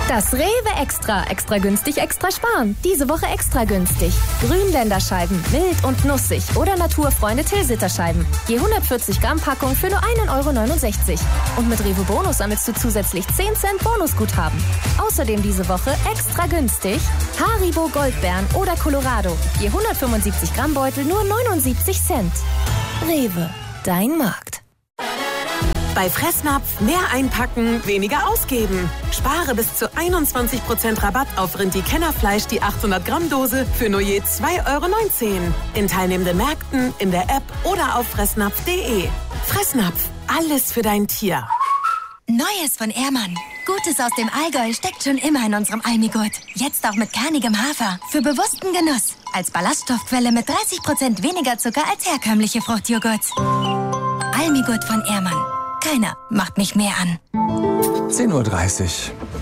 Das Rewe Extra. Extra günstig, extra sparen. Diese Woche extra günstig. Grünländerscheiben, mild und nussig oder Naturfreunde Tilsiterscheiben. Je 140 Gramm Packung für nur 1,69 €. Und mit Rewe Bonus sammelst du zusätzlich 10 Cent Bonusguthaben. Außerdem diese Woche extra günstig Haribo Goldbeeren oder Colorado. Je 175 Gramm Beutel nur 79 Cent. Rewe, dein Markt. Bei Fressnapf mehr einpacken, weniger ausgeben. Spare bis zu 21% Rabatt auf Rindi-Kennerfleisch die 800-Gramm-Dose für nur je 2,19 € in teilnehmenden Märkten, in der App oder auf fressnapf.de. Fressnapf, alles für dein Tier. Neues von Ehrmann. Gutes aus dem Allgäu steckt schon immer in unserem Almigurt. Jetzt auch mit kernigem Hafer. Für bewussten Genuss. Als Ballaststoffquelle mit 30% weniger Zucker als herkömmliche Fruchtjoghurts. Almigurt von Ehrmann. Keiner macht mich mehr an. 10:30 Uhr.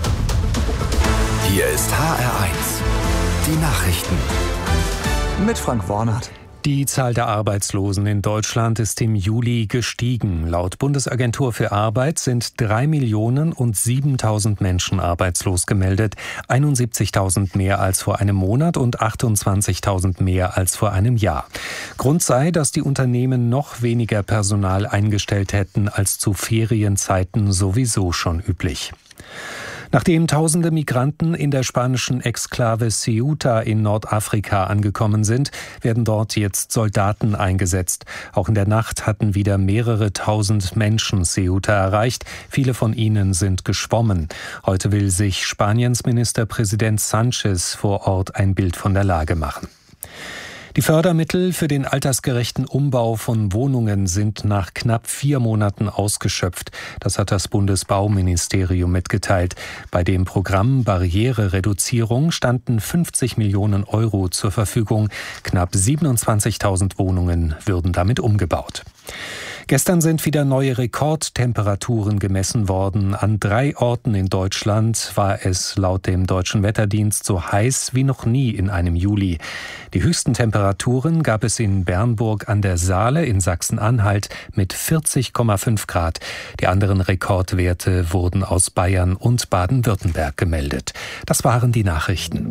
Hier ist HR1. Die Nachrichten. Mit Frank Warnert. Die Zahl der Arbeitslosen in Deutschland ist im Juli gestiegen. Laut Bundesagentur für Arbeit sind 3.007.000 Menschen arbeitslos gemeldet. 71.000 mehr als vor einem Monat und 28.000 mehr als vor einem Jahr. Grund sei, dass die Unternehmen noch weniger Personal eingestellt hätten als zu Ferienzeiten sowieso schon üblich. Nachdem tausende Migranten in der spanischen Exklave Ceuta in Nordafrika angekommen sind, werden dort jetzt Soldaten eingesetzt. Auch in der Nacht hatten wieder mehrere tausend Menschen Ceuta erreicht. Viele von ihnen sind geschwommen. Heute will sich Spaniens Ministerpräsident Sánchez vor Ort ein Bild von der Lage machen. Die Fördermittel für den altersgerechten Umbau von Wohnungen sind nach knapp 4 Monaten ausgeschöpft. Das hat das Bundesbauministerium mitgeteilt. Bei dem Programm Barrierereduzierung standen 50 Millionen € zur Verfügung. Knapp 27.000 Wohnungen würden damit umgebaut. Gestern sind wieder neue Rekordtemperaturen gemessen worden. An 3 Orten in Deutschland war es laut dem Deutschen Wetterdienst so heiß wie noch nie in einem Juli. Die höchsten Temperaturen gab es in Bernburg an der Saale in Sachsen-Anhalt mit 40,5 Grad. Die anderen Rekordwerte wurden aus Bayern und Baden-Württemberg gemeldet. Das waren die Nachrichten.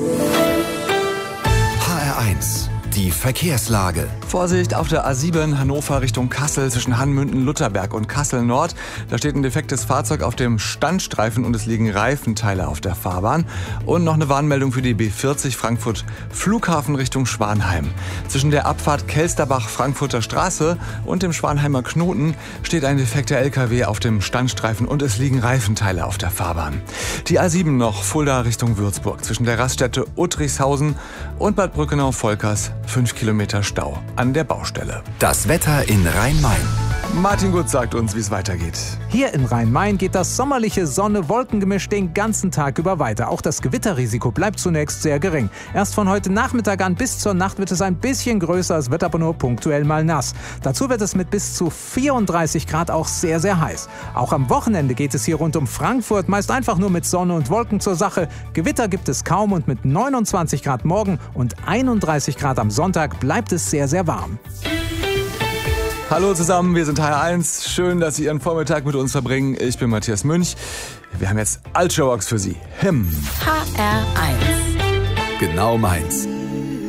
HR1. Die Verkehrslage. Vorsicht auf der A7 Hannover Richtung Kassel zwischen Hannmünden-Lutherberg und Kassel Nord. Da steht ein defektes Fahrzeug auf dem Standstreifen und es liegen Reifenteile auf der Fahrbahn. Und noch eine Warnmeldung für die B40 Frankfurt Flughafen Richtung Schwanheim. Zwischen der Abfahrt Kelsterbach-Frankfurter Straße und dem Schwanheimer Knoten steht ein defekter LKW auf dem Standstreifen und es liegen Reifenteile auf der Fahrbahn. Die A7 noch Fulda Richtung Würzburg zwischen der Raststätte Uttrichshausen und Bad Brückenau-Volkers 5 Kilometer Stau an der Baustelle. Das Wetter in Rhein-Main. Martin Gut sagt uns, wie es weitergeht. Hier in Rhein-Main geht das sommerliche Sonne-Wolkengemisch den ganzen Tag über weiter. Auch das Gewitterrisiko bleibt zunächst sehr gering. Erst von heute Nachmittag an bis zur Nacht wird es ein bisschen größer, es wird aber nur punktuell mal nass. Dazu wird es mit bis zu 34 Grad auch sehr, sehr heiß. Auch am Wochenende geht es hier rund um Frankfurt meist einfach nur mit Sonne und Wolken zur Sache. Gewitter gibt es kaum und mit 29 Grad morgen und 31 Grad am Sonntag bleibt es sehr, sehr warm. Hallo zusammen, wir sind HR1. Schön, dass Sie Ihren Vormittag mit uns verbringen. Ich bin Matthias Münch. Wir haben jetzt Ultravox für Sie. HR1. Genau meins.